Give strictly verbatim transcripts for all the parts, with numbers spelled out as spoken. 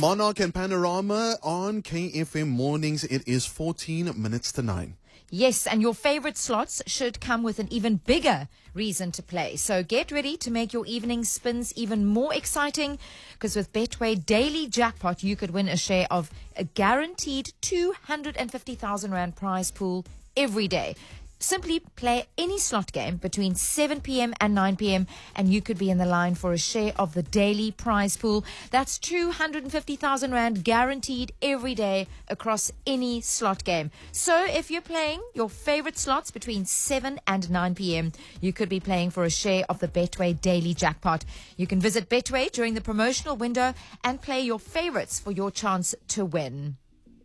Monarch and Panorama on K F M mornings. It is fourteen minutes to nine. Yes, and your favorite slots should come with an even bigger reason to play. So get ready to make your evening spins even more exciting, because with Betway Daily Jackpot, you could win a share of a guaranteed two hundred fifty thousand rand prize pool every day. Simply play any slot game between seven p.m. and nine p.m. and you could be in the line for a share of the daily prize pool. That's two hundred fifty thousand rand guaranteed every day across any slot game. So if you're playing your favorite slots between seven and nine p.m., you could be playing for a share of the Betway Daily Jackpot. You can visit Betway during the promotional window and play your favorites for your chance to win.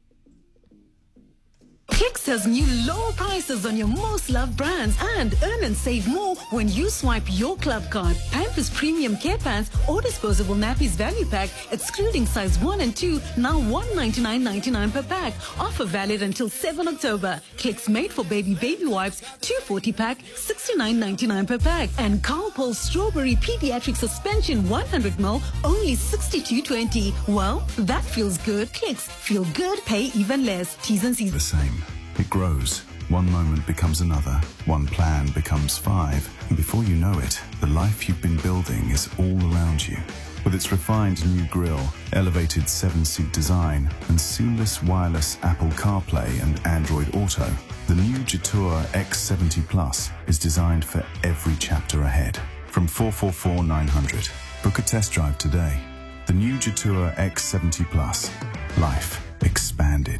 Clicks has new low prices on your most loved brands, and earn and save more when you swipe your club card. Pampers Premium Care Pants or Disposable Nappies Value Pack, excluding size one and two, now one ninety-nine ninety-nine per pack. Offer valid until seventh October. Clicks Made for Baby Baby Wipes, two forty pack, sixty-nine ninety-nine per pack. And Carlpole Strawberry Pediatric Suspension one hundred milliliters, only sixty-two twenty. Well, that feels good. Clicks, feel good, pay even less. T's and C's. The same. It grows. One moment becomes another. One plan becomes five. And before you know it, the life you've been building is all around you. With its refined new grille, elevated seven-seat design, and seamless wireless Apple CarPlay and Android Auto, the new Jetour X seventy Plus is designed for every chapter ahead. From four four four nine hundred. Book a test drive today. The new Jetour X seventy Plus. Life expanded.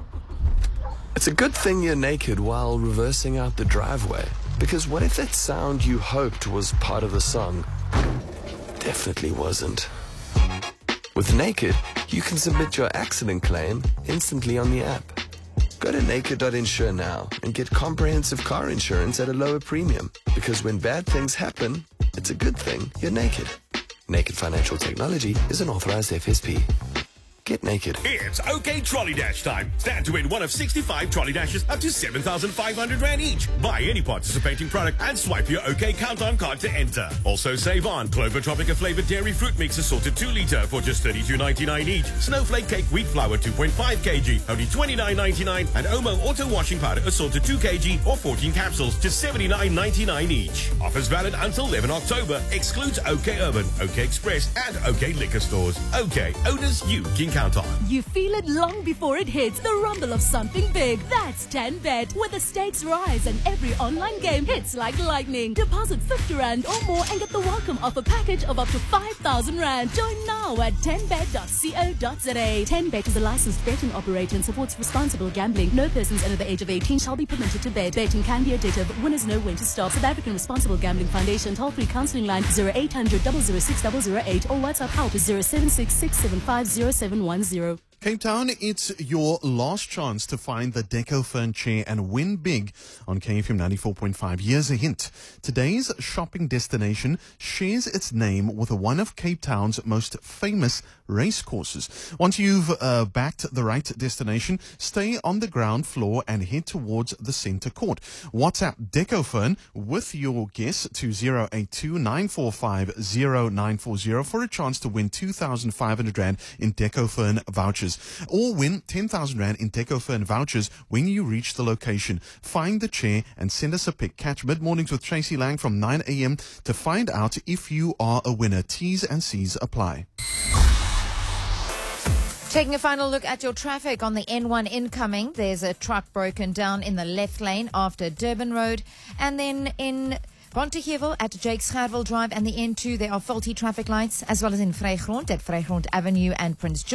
It's a good thing you're naked while reversing out the driveway. Because what if that sound you hoped was part of the song definitely wasn't? With Naked, you can submit your accident claim instantly on the app. Go to naked dot insure now and get comprehensive car insurance at a lower premium. Because when bad things happen, it's a good thing you're naked. Naked Financial Technology is an authorized F S P. Get naked. It's OK Trolley Dash time. Stand to win one of sixty-five Trolley Dashes up to seven thousand five hundred rand each. Buy any participating product and swipe your OK Countdown card to enter. Also save on Clover Tropica flavored dairy fruit mix assorted two litre for just thirty-two ninety-nine each. Snowflake cake wheat flour two point five kilograms, only twenty-nine ninety-nine. And Omo auto washing powder assorted two kilograms or fourteen capsules to seventy-nine ninety-nine each. Offers valid until eleventh October. Excludes OK Urban, OK Express and OK Liquor Stores. OK, owners you can count on. You feel it long before it hits. The rumble of something big. That's ten bet, where the stakes rise and every online game hits like lightning. Deposit fifty rand or more and get the welcome offer package of up to five thousand rand. Join now at ten bet dot co dot za. ten bet is a licensed betting operator and supports responsible gambling. No persons under the age of eighteen shall be permitted to bet. Betting can be addictive. Winners know when to stop. South African Responsible Gambling Foundation. Toll-free counselling line zero eight hundred, double oh six, double oh eight or WhatsApp help zero seven six, six seven five, zero seven one zero. Cape Town, it's your last chance to find the Decofern chair and win big on K F M ninety-four point five. Here's a hint. Today's shopping destination shares its name with one of Cape Town's most famous race courses. Once you've uh, backed the right destination, stay on the ground floor and head towards the center court. WhatsApp Decofern with your guess to zero eight two, nine four five, zero nine four zero for a chance to win two thousand five hundred rand in Decofern vouchers. Or win ten thousand rand in Decofern vouchers when you reach the location. Find the chair and send us a pic. Catch Mid-Mornings with Tracy Lang from nine a.m. to find out if you are a winner. T's and C's apply. Taking a final look at your traffic on the N one incoming. There's a truck broken down in the left lane after Durban Road. And then in Bontegevel at Jakes Gerwel Drive and the N two, there are faulty traffic lights, as well as in Vrygrond at Vrygrond Avenue and Prince George.